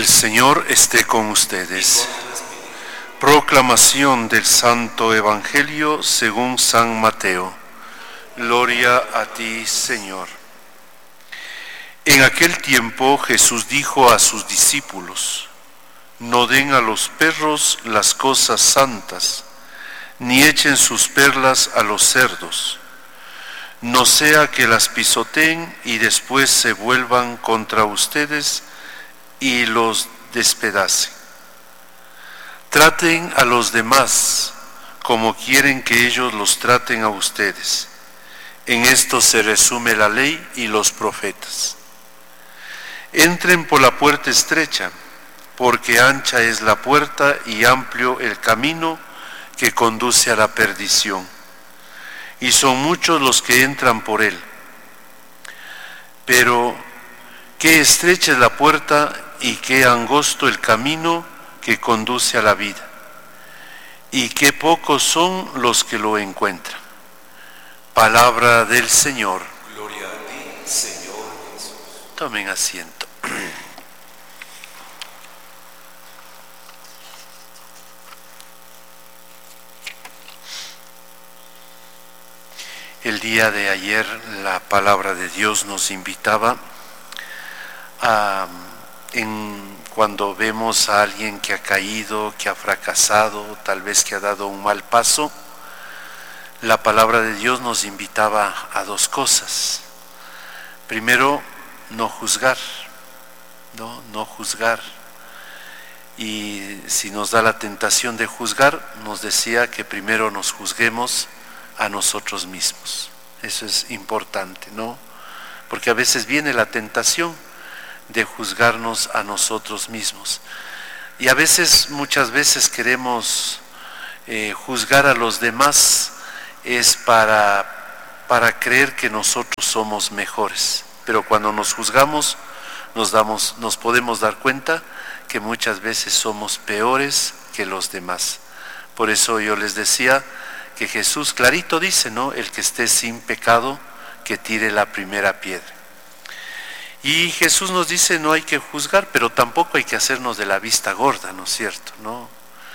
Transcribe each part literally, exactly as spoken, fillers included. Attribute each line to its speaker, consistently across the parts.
Speaker 1: El Señor esté con ustedes. Proclamación del Santo Evangelio según San Mateo. Gloria a ti, Señor. En aquel tiempo Jesús dijo a sus discípulos: no den a los perros las cosas santas, ni echen sus perlas a los cerdos, no sea que las pisoteen y después se vuelvan contra ustedes y los despedacen. Traten a los demás como quieren que ellos los traten a ustedes. En esto se resume la ley y los profetas. Entren por la puerta estrecha, porque ancha es la puerta y amplio el camino que conduce a la perdición, y son muchos los que entran por él. Pero qué estrecha es la puerta y qué angosto el camino que conduce a la vida, y qué pocos son los que lo encuentran. Palabra del Señor.
Speaker 2: Gloria a ti, Señor Jesús.
Speaker 1: Tomen asiento. El día de ayer la palabra de Dios nos invitaba a, en, cuando vemos a alguien que ha caído, que ha fracasado, tal vez que ha dado un mal paso, la palabra de Dios nos invitaba a dos cosas. Primero, no juzgar, no, no juzgar. Y si nos da la tentación de juzgar, nos decía que primero nos juzguemos a nosotros mismos. Eso es importante, ¿no? Porque a veces viene la tentación de juzgarnos a nosotros mismos. Y a veces, muchas veces queremos eh, juzgar a los demás es para, para creer que nosotros somos mejores. Pero cuando nos juzgamos, nos damos, nos podemos dar cuenta que muchas veces somos peores que los demás. Por eso yo les decía que Jesús clarito dice, ¿no? El que esté sin pecado, que tire la primera piedra. Y Jesús nos dice, no hay que juzgar, pero tampoco hay que hacernos de la vista gorda, ¿no es cierto? ¿No?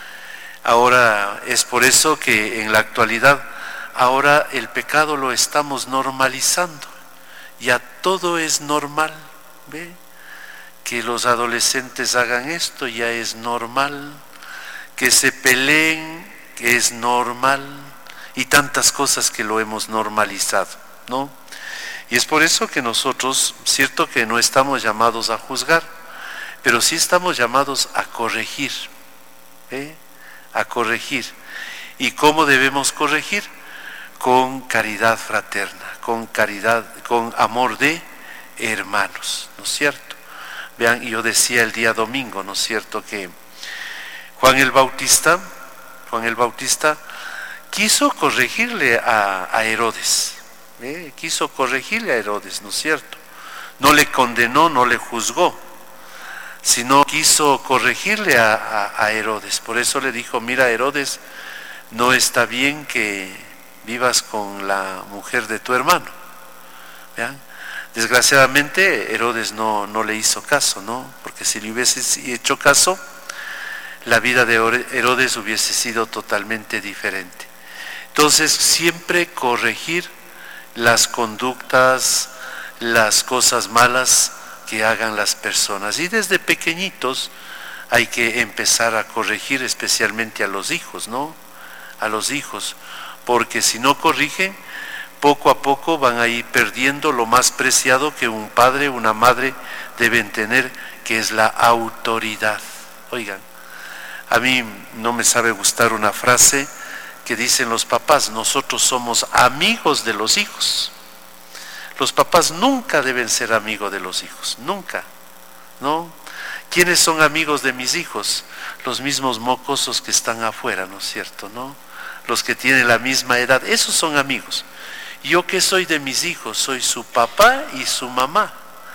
Speaker 1: Ahora es por eso que en la actualidad, ahora el pecado lo estamos normalizando. Ya todo es normal, ¿ve? Que los adolescentes hagan esto ya es normal, que se peleen, que es normal, y tantas cosas que lo hemos normalizado, ¿no? Y es por eso que nosotros, cierto que no estamos llamados a juzgar, pero sí estamos llamados a corregir, ¿eh? A corregir. ¿Y cómo debemos corregir? Con caridad fraterna, con caridad, con amor de hermanos, ¿no es cierto? Vean, yo decía el día domingo, ¿no es cierto?, que Juan el Bautista, Juan el Bautista quiso corregirle a, a Herodes, ¿eh? quiso corregirle a Herodes, ¿no es cierto? No le condenó, no le juzgó, sino quiso corregirle a, a, a Herodes. Por eso le dijo, mira Herodes, no está bien que vivas con la mujer de tu hermano. ¿Vean? Desgraciadamente Herodes no, no le hizo caso, ¿no? Porque si le hubiese hecho caso, la vida de Herodes hubiese sido totalmente diferente. Entonces, siempre corregir las conductas, las cosas malas que hagan las personas. Y desde pequeñitos hay que empezar a corregir, especialmente a los hijos, ¿no? A los hijos, porque si no corrigen, poco a poco van a ir perdiendo lo más preciado que un padre, una madre deben tener, que es la autoridad. Oigan, a mí no me sabe gustar una frase que dicen los papás: nosotros somos amigos de los hijos. Los papás nunca deben ser amigos de los hijos, nunca, ¿no? ¿Quiénes son amigos de mis hijos? Los mismos mocosos que están afuera, ¿no es cierto?, ¿no? Los que tienen la misma edad, esos son amigos. ¿Yo qué soy de mis hijos? Soy su papá y su mamá.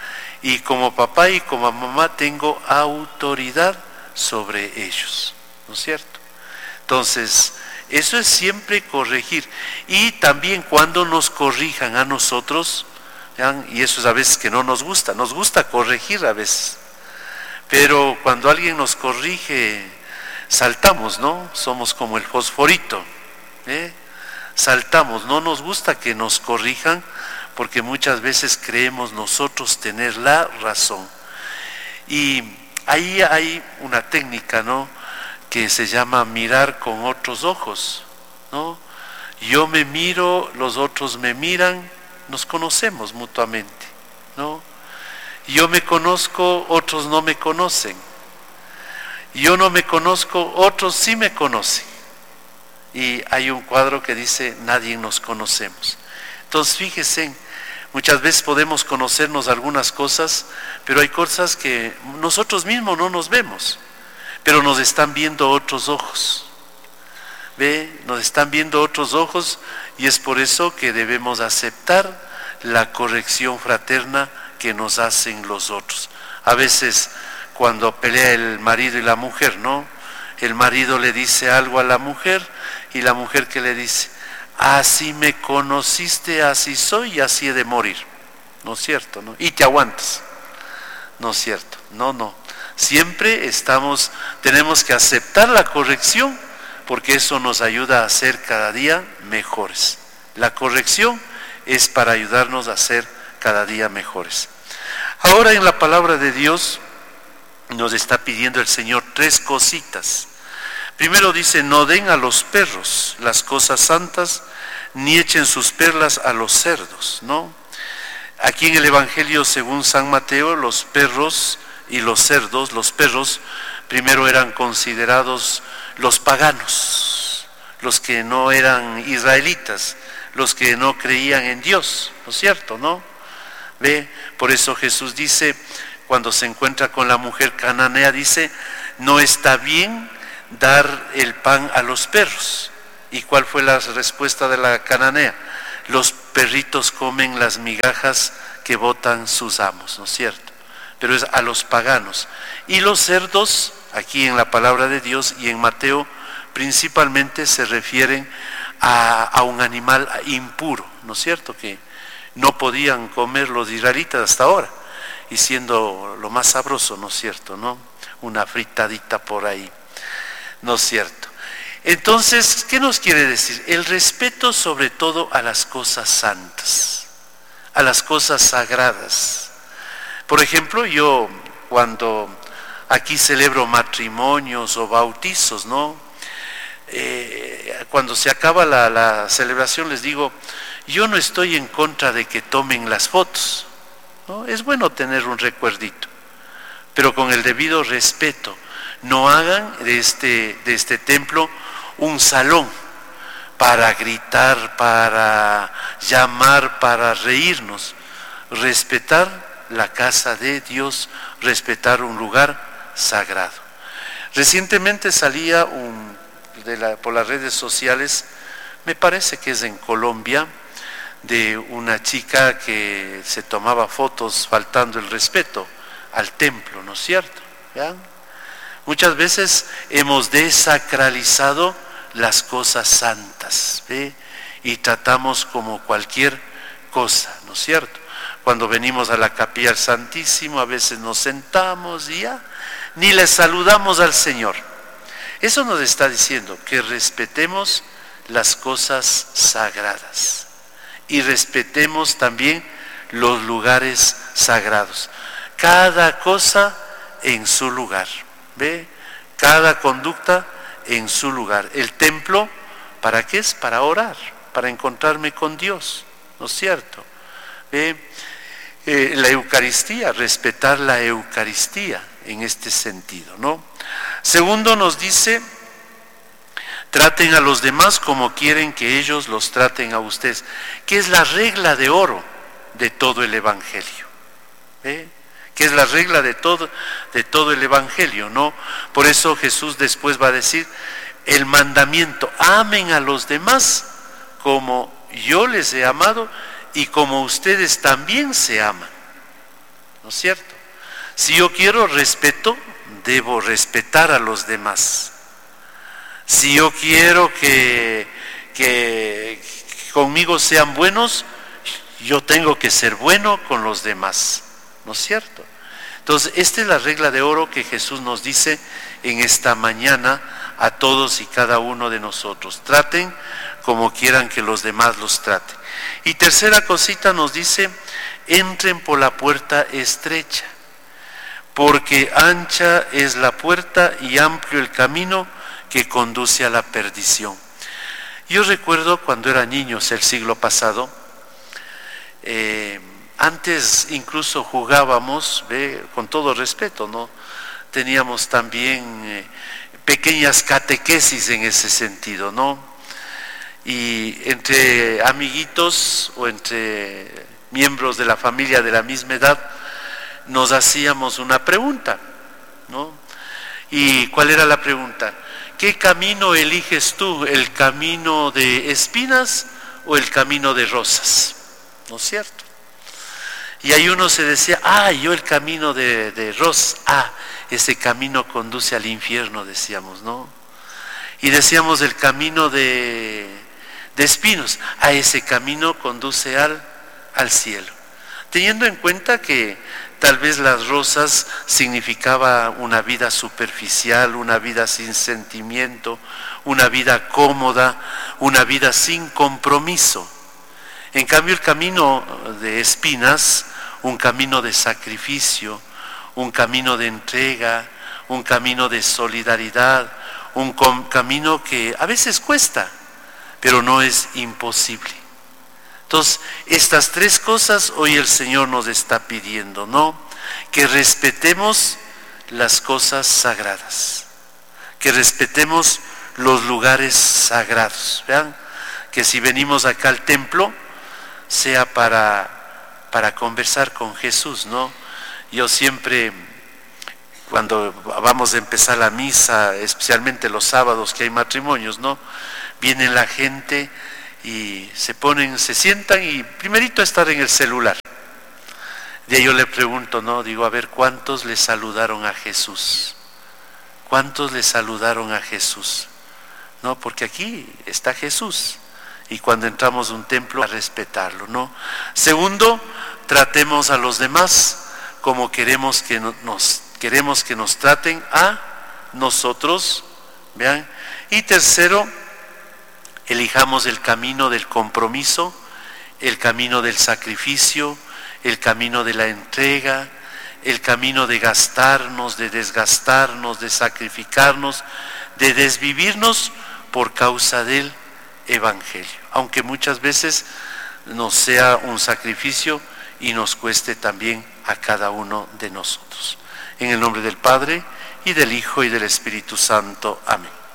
Speaker 1: Y como papá y como mamá tengo autoridad sobre ellos, ¿no es cierto? Entonces, eso es siempre corregir. Y también cuando nos corrijan a nosotros, ¿vean? Y eso es a veces que no nos gusta, nos gusta corregir a veces, pero cuando alguien nos corrige, saltamos, ¿no? Somos como el fosforito, ¿eh? Saltamos, no nos gusta que nos corrijan, porque muchas veces creemos nosotros tener la razón. Y ahí hay una técnica, ¿no?, que se llama mirar con otros ojos, ¿no? Yo me miro, los otros me miran, nos conocemos mutuamente, ¿no? Yo me conozco, otros no me conocen. Yo no me conozco, otros sí me conocen. Y hay un cuadro que dice, nadie nos conocemos. Entonces, fíjense, muchas veces podemos conocernos algunas cosas, pero hay cosas que nosotros mismos no nos vemos, pero nos están viendo otros ojos. ¿Ve? Nos están viendo otros ojos, y es por eso que debemos aceptar la corrección fraterna que nos hacen los otros. A veces cuando pelea el marido y la mujer, ¿no? El marido le dice algo a la mujer, y la mujer que le dice, así me conociste, así soy y así he de morir. ¿No es cierto, no? Y te aguantas. ¿No es cierto? No, no. Siempre estamos, tenemos que aceptar la corrección, porque eso nos ayuda a ser cada día mejores. La corrección es para ayudarnos a ser cada día mejores. Ahora, en la palabra de Dios nos está pidiendo el Señor tres cositas. Primero dice, no den a los perros las cosas santas, ni echen sus perlas a los cerdos, ¿no? Aquí en el Evangelio según San Mateo, los perros y los cerdos, los perros primero eran considerados los paganos, los que no eran israelitas, los que no creían en Dios, ¿no es cierto, no? Ve, por eso Jesús dice, cuando se encuentra con la mujer cananea, dice, no está bien dar el pan a los perros. ¿Y cuál fue la respuesta de la cananea? Los perritos comen las migajas que botan sus amos, ¿no es cierto? Pero es a los paganos. Y los cerdos, aquí en la palabra de Dios y en Mateo, principalmente se refieren a, a un animal impuro, ¿no es cierto? Que no podían comer los israelitas hasta ahora, y siendo lo más sabroso, ¿no es cierto?, ¿no? Una fritadita por ahí, ¿no es cierto? Entonces, ¿qué nos quiere decir? El respeto sobre todo a las cosas santas, a las cosas sagradas. Por ejemplo, yo cuando aquí celebro matrimonios o bautizos, ¿no? Eh, cuando se acaba la, la celebración les digo, yo no estoy en contra de que tomen las fotos, ¿no? Es bueno tener un recuerdito, pero con el debido respeto. No hagan de este, de este templo un salón para gritar, para llamar, para reírnos. Respetar la casa de Dios, respetar un lugar sagrado. Recientemente salía un, de la, por las redes sociales, me parece que es en Colombia, de una chica que se tomaba fotos faltando el respeto al templo, ¿no es cierto? ¿Ya? Muchas veces hemos desacralizado las cosas santas, ¿ve? Y tratamos como cualquier cosa, ¿no es cierto? Cuando venimos a la capilla del Santísimo, a veces nos sentamos y ya, ni le saludamos al Señor. Eso nos está diciendo que respetemos las cosas sagradas y respetemos también los lugares sagrados. Cada cosa en su lugar, ¿ve? Cada conducta en su lugar. El templo, ¿para qué es? Para orar, para encontrarme con Dios, ¿no es cierto? ¿Ve? Eh, la Eucaristía, respetar la Eucaristía en este sentido, ¿no? Segundo nos dice, traten a los demás como quieren que ellos los traten a ustedes, que es la regla de oro de todo el Evangelio, ¿ve? Que es la regla de todo, de todo el Evangelio, ¿no? Por eso Jesús después va a decir, el mandamiento, amen a los demás como yo les he amado y como ustedes también se aman, ¿no es cierto? Si yo quiero respeto, debo respetar a los demás. Si yo quiero que, que conmigo sean buenos, yo tengo que ser bueno con los demás, ¿no es cierto? Entonces, esta es la regla de oro que Jesús nos dice en esta mañana a todos y cada uno de nosotros. Traten como quieran que los demás los traten. Y tercera cosita nos dice, entren por la puerta estrecha, porque ancha es la puerta y amplio el camino que conduce a la perdición. Yo recuerdo cuando era niño, el siglo pasado, eh, antes incluso jugábamos, ¿ve? Con todo respeto, ¿no? Teníamos también eh, pequeñas catequesis en ese sentido, ¿no? Y entre amiguitos o entre miembros de la familia de la misma edad, nos hacíamos una pregunta, ¿no? ¿Y cuál era la pregunta? ¿Qué camino eliges tú? ¿El camino de espinas o el camino de rosas? ¿No es cierto? Y ahí uno se decía, ah, yo el camino de, de rosas, ah, ese camino conduce al infierno, decíamos, ¿no? Y decíamos el camino de, de espinos, ah, ese camino conduce al, al cielo. Teniendo en cuenta que tal vez las rosas significaba una vida superficial, una vida sin sentimiento, una vida cómoda, una vida sin compromiso. En cambio, el camino de espinas, un camino de sacrificio, un camino de entrega, un camino de solidaridad, un camino que a veces cuesta, pero no es imposible. Entonces, estas tres cosas hoy el Señor nos está pidiendo, ¿no? Que respetemos las cosas sagradas, que respetemos los lugares sagrados. Vean, que si venimos acá al templo, sea para, para conversar con Jesús, ¿no? Yo siempre, cuando vamos a empezar la misa, especialmente los sábados que hay matrimonios, ¿no? Viene la gente y se ponen, se sientan y primerito estar en el celular. De ahí yo le pregunto, ¿no? Digo, a ver, ¿cuántos le saludaron a Jesús? ¿Cuántos le saludaron a Jesús? No, porque aquí está Jesús. Y cuando entramos a un templo, a respetarlo, ¿no? Segundo, tratemos a los demás como queremos que nos, queremos que nos traten a nosotros, ¿vean? Y tercero, elijamos el camino del compromiso, el camino del sacrificio, el camino de la entrega, el camino de gastarnos, de desgastarnos, de sacrificarnos, de desvivirnos por causa del Evangelio, aunque muchas veces nos sea un sacrificio y nos cueste también a cada uno de nosotros. En el nombre del Padre, y del Hijo, y del Espíritu Santo. Amén.